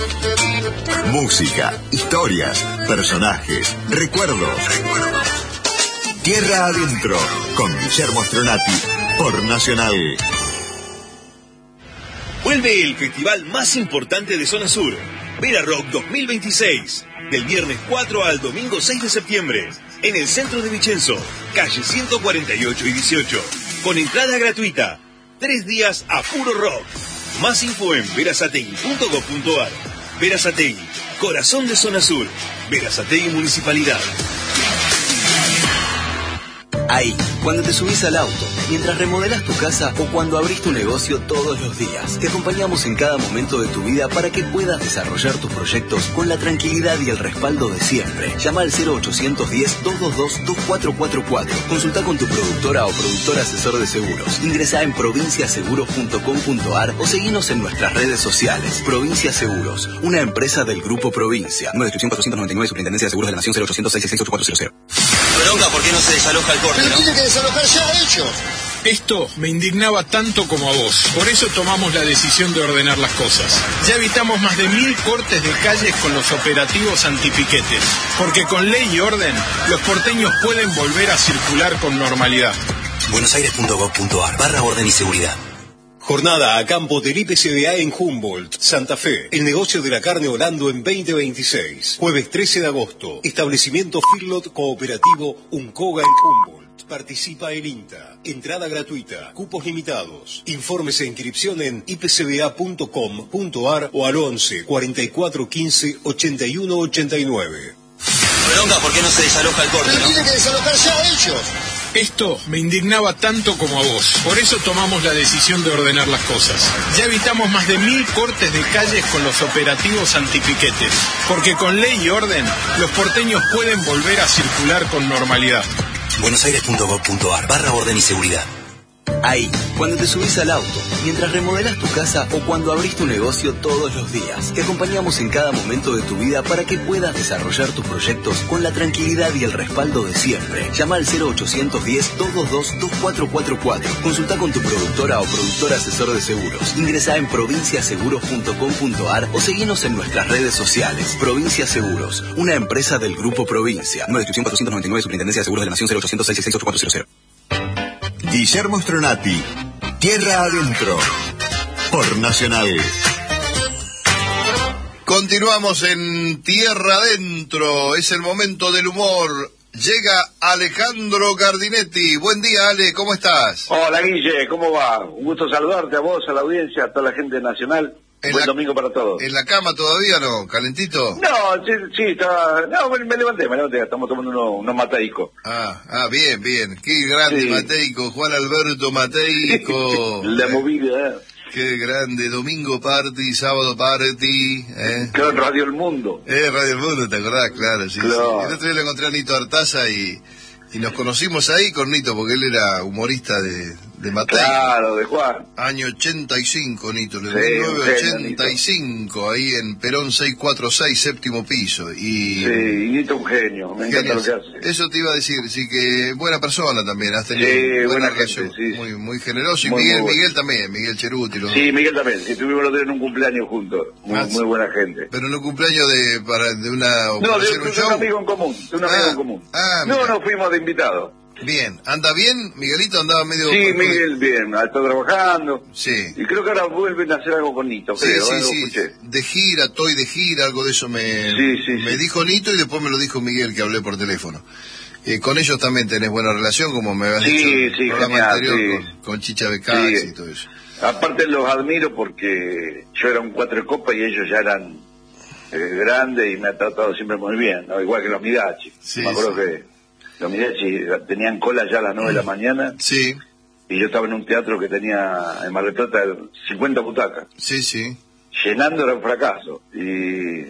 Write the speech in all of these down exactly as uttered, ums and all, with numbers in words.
Música, historias, personajes, recuerdos. Tierra Adentro, con Guillermo Stronati, por Nacional. Vuelve el festival más importante de Zona Sur, Vera Rock dos mil veintiséis, del viernes cuatro al domingo seis de septiembre, en el centro de Vicenzo, calle ciento cuarenta y ocho y dieciocho, con entrada gratuita, tres días a puro rock. Más info en verazategui punto gob punto ar. Verazategui, corazón de Zona Sur. Verazategui Municipalidad. Ahí, cuando te subís al auto, mientras remodelas tu casa o cuando abrís tu negocio todos los días, te acompañamos en cada momento de tu vida para que puedas desarrollar tus proyectos con la tranquilidad y el respaldo de siempre. Llama al cero ochocientos diez, doscientos veintidós, veinticuatro cuarenta y cuatro. Consulta con tu productora o productor asesor de seguros. Ingresá en provincia seguros punto com punto ar o seguinos en nuestras redes sociales. Provincia Seguros, una empresa del Grupo Provincia. Número de inscripción cuatrocientos noventa y nueve, Superintendencia de Seguros de la Nación, cero ochocientos seis seis seis ocho cuatro cero cero. Bronca, ¿por qué no se desaloja el corte? Pero tiene que desalojar ya ellos. Esto me indignaba tanto como a vos. Por eso tomamos la decisión de ordenar las cosas. Ya evitamos más de mil cortes de calles con los operativos antipiquetes. Porque con ley y orden, los porteños pueden volver a circular con normalidad. buenosaires punto gob punto ar, barra orden y seguridad. Jornada a campo del I P C B A en Humboldt, Santa Fe. El negocio de la carne Orlando en veinte veintiséis. Jueves trece de agosto. Establecimiento Feedlot Cooperativo Uncoga en Humboldt. Participa el INTA. Entrada gratuita. Cupos limitados. Informes e inscripción en i p c b a punto com punto ar o al once, cuarenta y cuatro, quince, ochenta y uno, ochenta y nueve. Bronca, ¿por qué no se desaloja el corte? Pero ¿no? tiene que desalojar ya ellos. Esto me indignaba tanto como a vos. Por eso tomamos la decisión de ordenar las cosas. Ya evitamos más de mil cortes de calles con los operativos antipiquetes. Porque con ley y orden, los porteños pueden volver a circular con normalidad. buenosaires punto gob punto ar, barra orden y seguridad. Ahí, cuando te subís al auto, mientras remodelas tu casa o cuando abrís tu negocio todos los días, te acompañamos en cada momento de tu vida para que puedas desarrollar tus proyectos con la tranquilidad y el respaldo de siempre. Llama al cero ochocientos diez, doscientos veintidós, veinticuatro cuarenta y cuatro. Consulta con tu productora o productor asesor de seguros. Ingresá en provincia seguros punto com punto ar o seguinos en nuestras redes sociales. Provincia Seguros, una empresa del Grupo Provincia. Número de inscripción cuatrocientos noventa y nueve, Superintendencia de Seguros de la Nación, cero ochocientos seis seis seis ocho cuatro cero cero. Guillermo Stronati, Tierra Adentro, por Nacional. Continuamos en Tierra Adentro, es el momento del humor. Llega Alejandro Gardinetti. Buen día, Ale, ¿cómo estás? Hola, Guille, ¿cómo va? Un gusto saludarte a vos, a la audiencia, a toda la gente nacional. Buen la, domingo para todos. ¿En la cama todavía no? ¿Calentito? No, sí, sí, estaba... No, me, me levanté, me levanté, estamos tomando unos, unos mateicos. Ah, ah, bien, bien. Qué grande sí. Mateico, Juan Alberto Mateico. La eh. movida, ¿eh? Qué grande, domingo party, sábado party, ¿eh? Claro, Radio El Mundo. Eh, Radio El Mundo, ¿te acordás? Claro, sí, claro. sí. El otro día le encontré a Nito Artaza y, y nos conocimos ahí con Nito, porque él era humorista de, de Mateico. Claro, de Juan. Año ochenta y cinco, Nito, le sí, mil novecientos ochenta y cinco, ahí en Perón seiscientos cuarenta y seis, séptimo piso. Y, sí, y Nito un genio, me encanta lo que hace. Eso te iba a decir, sí que buena persona también, has tenido sí, buena, buena relación, gente, sí. muy, muy generoso. Y muy, Miguel, muy bueno. Miguel también, Miguel Cheruti. Los sí, dos. Miguel también, sí, tuvimos los dos en un cumpleaños juntos, muy, ah, muy buena gente. Pero en un cumpleaños de, para, de una... No, de, hacer un, de show. un amigo en común, de un ah, amigo en común. Ah, no, mira. no fuimos de invitados. Bien, ¿anda bien? Miguelito andaba medio... Sí, Miguel, bien, está trabajando. Sí. Y creo que ahora vuelven a hacer algo con Nito, sí, creo, sí, algo sí. escuché. De gira, estoy de gira, algo de eso me, sí, sí, me sí. dijo Nito y después me lo dijo Miguel, que hablé por teléfono. Eh, con ellos también tenés buena relación, como me habías sí, dicho en el sí, programa genial, anterior sí. con, con Chicha Becax sí. y todo eso. Aparte los admiro porque yo era un cuatro copas y ellos ya eran eh, grandes y me han tratado siempre muy bien, ¿no? Igual que los Midachi. Sí, me acuerdo sí. que los Midachi tenían cola ya a las nueve de la mañana. Sí. Y yo estaba en un teatro que tenía en Mar del Plata cincuenta butacas. Sí, sí. Llenando era un fracaso. Y,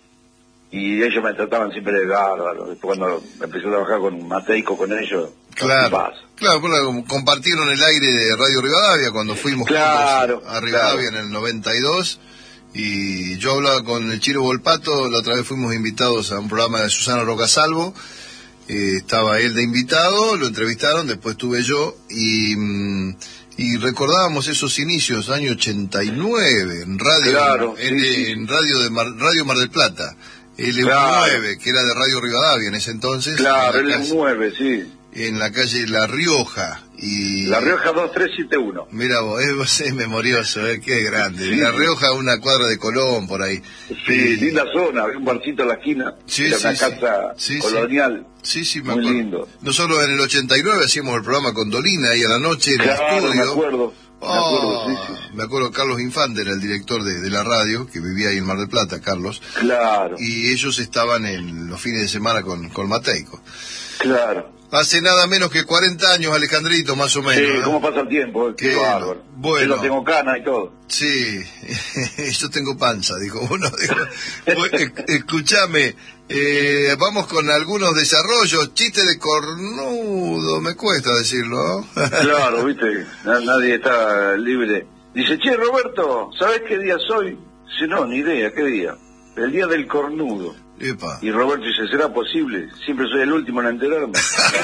y ellos me trataban siempre de bárbaro. Después cuando empecé a trabajar con Mateico, con ellos, claro, claro, bueno, compartieron el aire de Radio Rivadavia cuando fuimos claro, a Rivadavia claro. en el noventa y dos. Y yo hablaba con el Chiro Volpato, la otra vez fuimos invitados a un programa de Susana Rocasalvo. Eh, estaba él de invitado, lo entrevistaron, después estuve yo y, y recordábamos esos inicios, año ochenta y nueve, en radio, claro, en, sí, sí. en radio de Mar, Radio Mar del Plata, el claro. nueve, que era de Radio Rivadavia en ese entonces. Claro, el calle, nueve, sí. En la calle La Rioja. Y La Rioja dos tres siete uno. Mira vos, es, es memorioso, eh, qué grande. Sí. La Rioja, una cuadra de Colón, por ahí. Sí, y... linda zona, había un barcito en la esquina, sí, era sí, una sí. casa sí, colonial. Sí, sí, me muy acuerdo. lindo. Nosotros en el ochenta y nueve hacíamos el programa con Dolina ahí a la noche en claro, el estudio. me acuerdo. Me acuerdo, oh, sí, sí. Me acuerdo, Carlos Infante era el director de, de la radio, que vivía ahí en Mar del Plata, Carlos. Claro. Y ellos estaban en los fines de semana con, con Mateico. Claro. Hace nada menos que cuarenta años, Alejandrito, más o menos. Sí, ¿eh? cómo pasa el tiempo, qué, qué bárbaro. Bueno. Yo tengo cana y todo. Sí, yo tengo panza, dijo uno. Dijo, escúchame, eh, vamos con algunos desarrollos, chiste de cornudo, me cuesta decirlo. Claro, viste, nadie está libre. Dice, che, Roberto, ¿sabés qué día soy? Dice, no, ni idea, ¿qué día? El día del cornudo. Epa. Y Roberto dice, ¿será posible? Siempre soy el último en enterarme.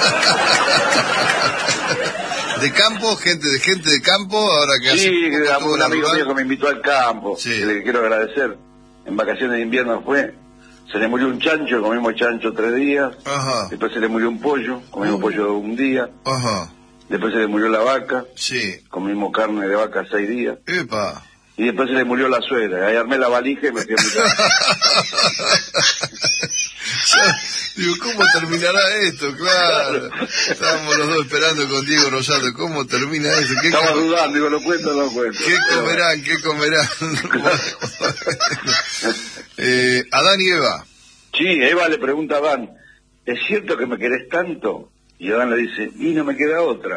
De campo, gente de gente de campo, ahora que sí, hace poco un amigo mío que me invitó al campo, sí. que le quiero agradecer. En vacaciones de invierno fue, se le murió un chancho, comimos chancho tres días. Ajá. Después se le murió un pollo, comimos uh. pollo un día. Ajá. Después se le murió la vaca, sí. Comimos carne de vaca seis días. Epa. Y después se le murió la suegra. Ahí armé la valija y me fui a mi casa. Digo, ¿cómo terminará esto? Claro. Estábamos los dos esperando con Diego Rosado. ¿Cómo termina eso? ¿Qué Estaba com... dudando, digo, ¿lo cuento o no cuento? ¿Qué comerán? ¿Qué comerán? eh, Adán y Eva. Sí, Eva le pregunta a Adán, ¿es cierto que me querés tanto? Y Adán le dice, y no me queda otra.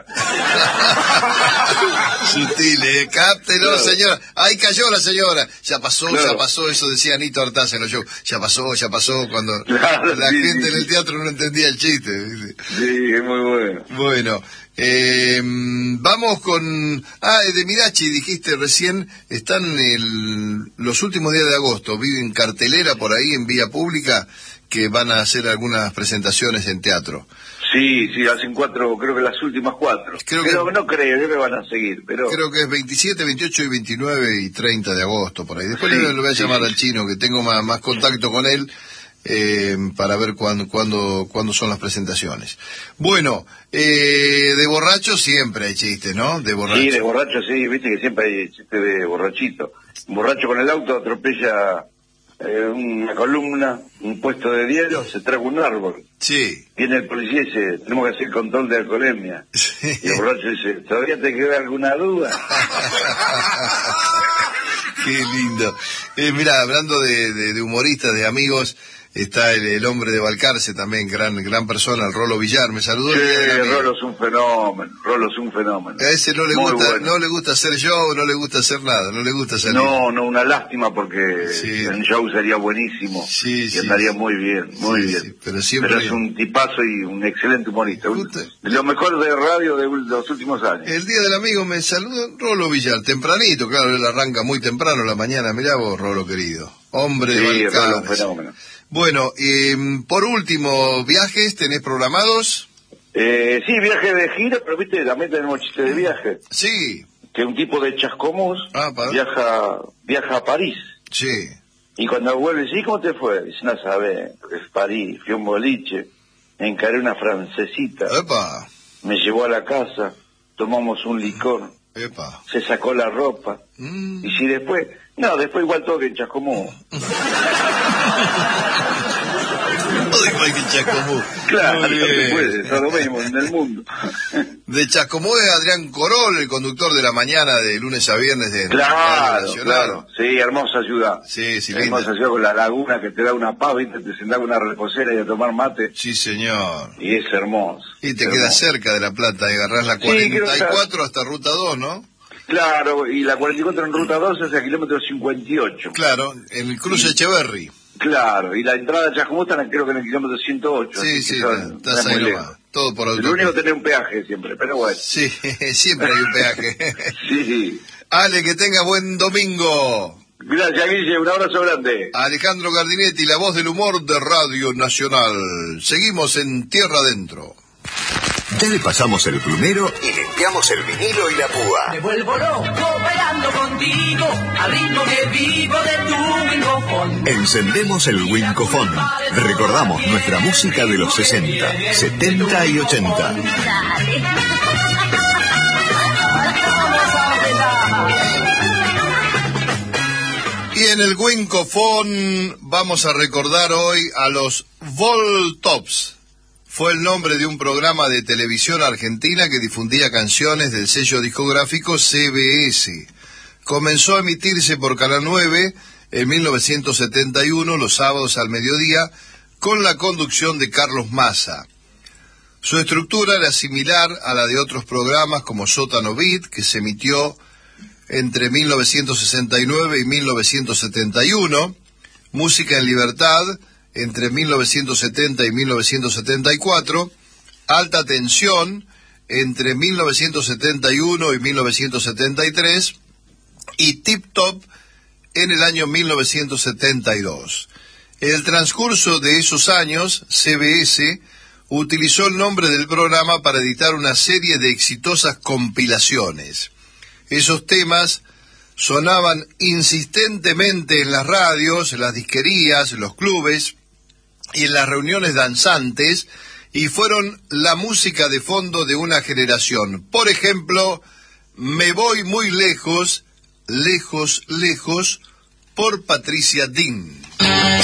Sutil, eh, cáptelo, claro. Señora. Ahí cayó la señora. Ya pasó, claro. ya pasó, eso decía Anito Artaz en los shows. Ya pasó, ya pasó, cuando claro, la sí, gente sí. en el teatro no entendía el chiste. ¿Viste? Sí, es muy bueno. Bueno, eh, vamos con... Ah, de Mirachi, dijiste recién, están el, los últimos días de agosto, viven cartelera por ahí en vía pública, que van a hacer algunas presentaciones en teatro. Sí, sí, hacen cuatro, creo que las últimas cuatro. Creo pero que, no creo, creo que van a seguir, pero... Creo que es veintisiete, veintiocho y veintinueve y treinta de agosto, por ahí. Después sí, le, le voy a sí, llamar sí. al chino, que tengo más, más contacto con él, eh, para ver cuándo, cuándo, cuándo son las presentaciones. Bueno, eh, de borracho siempre hay chistes, ¿no? De borracho. Sí, de borracho sí, viste que siempre hay chiste de borrachito. Un borracho con el auto atropella... Eh, una columna, un puesto de hielo, se traga un árbol. Sí. Viene el policía y dice, tenemos que hacer control de alcoholemia. Sí. Y el borracho dice, ¿todavía te queda alguna duda? Qué lindo. Eh, mira, hablando de, de, de humoristas, de amigos, está el, el hombre de Balcarce también, gran gran persona, el Rolo Villar, me saludó. Sí, el Rolo es un fenómeno, Rolo es un fenómeno. A ese no le Muy gusta, bueno. no le gusta hacer show, no le gusta hacer nada, no le gusta hacer No, no, una lástima porque sí. el show sería buenísimo sí, y sí, andaría sí. muy bien, muy sí, bien. Sí, pero siempre pero es un tipazo y un excelente humorista. Justo. Lo mejor de radio de los últimos años. El día del amigo me saluda Rolo Villar, tempranito, claro, él arranca muy temprano la mañana, mirá vos, Rolo querido, hombre sí, de Balcarce. Rolo, un fenómeno. Bueno, eh, por último, ¿viajes tenés programados? Eh, sí, viaje de gira, pero viste, también tenemos chiste de viaje. Sí. Que un tipo de Chascomús ah, viaja viaja a París. Sí. Y cuando vuelve, ¿sí? ¿Cómo te fue? Dice, no sabés, es París, fui a un boliche, encaré una francesita. Epa. Me llevó a la casa, tomamos un licor. Epa. Se sacó la ropa. Mm. Y si después... No, después igual todo que en Chascomús. Todo igual que en Chascomús. Claro, no se puede, es lo mismo en el mundo. De Chascomús es Adrián Corol, el conductor de la mañana de lunes a viernes de Claro, claro. Sí, hermosa ciudad. Sí, sí, hermosa ciudad con la laguna que te da una pava y te sentás con una reposera y a tomar mate. Sí, señor. Y es hermoso. Y te hermoso. queda cerca de La Plata, y agarrás la cuarenta y cuatro sí, hasta Ruta dos, ¿no? Claro, y la cuarenta y cuatro en Ruta dos es a kilómetro cincuenta y ocho. Claro, en el cruce Echeverry. Claro, y la entrada de Chascomús está creo que en el kilómetro ciento ocho. Sí, sí, son, está, está ahí nomás. Todo por auto. Lo único que tener un peaje siempre, pero bueno. Sí, siempre hay un peaje. Sí. Ale, que tenga buen domingo. Gracias, Guille, un abrazo grande. Alejandro Gardinetti, la voz del humor de Radio Nacional. Seguimos en Tierra Adentro. Ya le pasamos el plumero y limpiamos el vinilo y la púa. Me vuelvo loco bailando contigo, al ritmo que vivo de tu Wincofon. Encendemos el Wincofon. Recordamos nuestra música de los sesenta, setenta y ochenta. Y en el Wincofon vamos a recordar hoy a los Voltops. Fue el nombre de un programa de televisión argentina que difundía canciones del sello discográfico C B S. Comenzó a emitirse por Canal nueve en mil novecientos setenta y uno, los sábados al mediodía, con la conducción de Carlos Massa. Su estructura era similar a la de otros programas como Sótano Beat, que se emitió entre mil novecientos sesenta y nueve y mil novecientos setenta y uno, Música en Libertad entre mil novecientos setenta y mil novecientos setenta y cuatro, Alta Tensión entre mil novecientos setenta y uno y mil novecientos setenta y tres, y Tip Top en el año mil novecientos setenta y dos. En el transcurso de esos años, C B S utilizó el nombre del programa para editar una serie de exitosas compilaciones. Esos temas sonaban insistentemente en las radios, en las disquerías, en los clubes y en las reuniones danzantes, y fueron la música de fondo de una generación. Por ejemplo, Me voy muy lejos, lejos, lejos, por Patricia Dean.